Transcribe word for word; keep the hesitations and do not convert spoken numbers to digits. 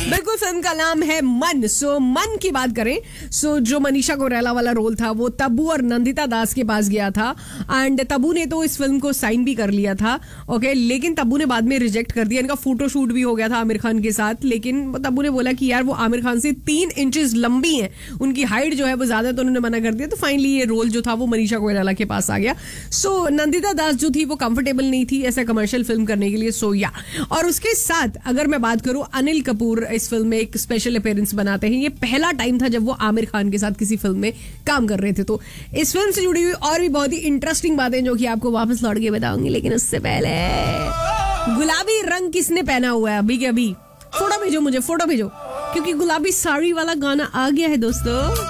बिल्कुल, फिल्म का नाम है मन। सो so, मन की बात करें, सो so, जो मनीषा कोइराला वाला रोल था वो तब्बू और नंदिता दास के पास गया था एंड तब्बू ने तो इस फिल्म को साइन भी कर लिया था, ओके, लेकिन तब्बू ने बाद में रिजेक्ट कर दिया। इनका फोटो शूट भी हो गया था आमिर खान के साथ, लेकिन तब्बू ने बोला कि यार वो आमिर खान से तीन इंचेस लंबी है, उनकी हाइट जो है वो ज्यादा, तो उन्होंने मना कर दिया। तो फाइनली ये रोल जो था वो मनीषा कोइराला के पास आ गया। सो so, नंदिता दास जो थी वो कंफर्टेबल नहीं थी ऐसा कमर्शियल फिल्म करने के लिए। सो so, या और उसके साथ अगर मैं बात करूं, अनिल कपूर इस फिल्म में एक स्पेशल अपीयरेंस बनाते हैं। ये पहला टाइम था जब वो आमिर खान के साथ किसी फिल्म में काम कर रहे थे। तो इस फिल्म से जुड़ी हुई और भी बहुत ही इंटरेस्टिंग बातें जो कि आपको वापस लौट के बताऊंगी, लेकिन उससे पहले गुलाबी रंग किसने पहना हुआ है अभी के अभी? फोटो भेजो मुझे, फोटो भेजो, क्योंकि गुलाबी साड़ी वाला गाना आ गया है दोस्तों।